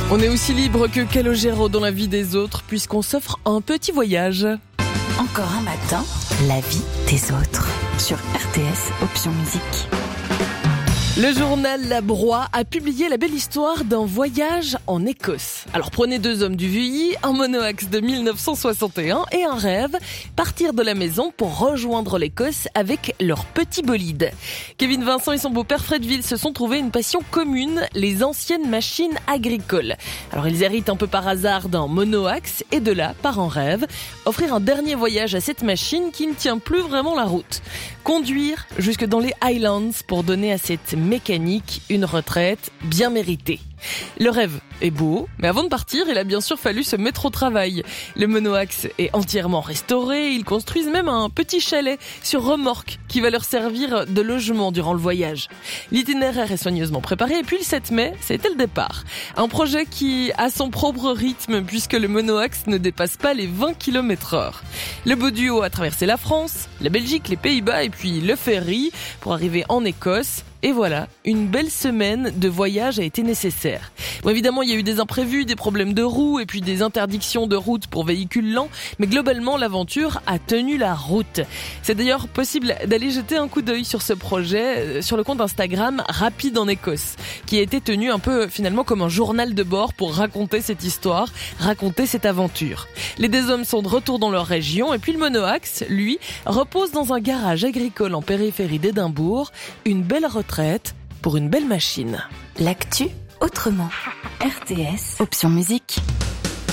On est aussi libre que Calogero dans la vie des autres puisqu'on s'offre un petit voyage. Encore un matin, la vie des autres. Sur RTS Option Musique. Le journal La Broye a publié la belle histoire d'un voyage en Écosse. Alors prenez 2 hommes du Vuilly, un monoaxe de 1961 et un rêve, partir de la maison pour rejoindre l'Écosse avec leur petit bolide. Kevin Vincent et son beau-père Fredville se sont trouvés une passion commune, les anciennes machines agricoles. Alors ils héritent un peu par hasard d'un monoaxe et de là, par un rêve, offrir un dernier voyage à cette machine qui ne tient plus vraiment la route. Conduire jusque dans les Highlands pour donner à cette mécanique une retraite bien méritée. Le rêve est beau, mais avant de partir, il a bien sûr fallu se mettre au travail. Le monoaxe est entièrement restauré, ils construisent même un petit chalet sur remorque qui va leur servir de logement durant le voyage. L'itinéraire est soigneusement préparé et puis le 7 mai, c'était le départ. Un projet qui a son propre rythme puisque le monoaxe ne dépasse pas les 20 km/h. Le beau duo a traversé la France, la Belgique, les Pays-Bas et puis le ferry pour arriver en Écosse. Et voilà, une belle semaine de voyage a été nécessaire. Bon, évidemment, il y a eu des imprévus, des problèmes de roues et puis des interdictions de route pour véhicules lents, mais globalement, l'aventure a tenu la route. C'est d'ailleurs possible d'aller jeter un coup d'œil sur ce projet sur le compte Instagram Rapide en Écosse, qui a été tenu un peu finalement comme un journal de bord pour raconter cette histoire, raconter cette aventure. Les 2 hommes sont de retour dans leur région et puis le monoaxe, lui, repose dans un garage agricole en périphérie d'Édimbourg. Une belle retraite pour une belle machine. L'actu autrement. RTS Option Musique.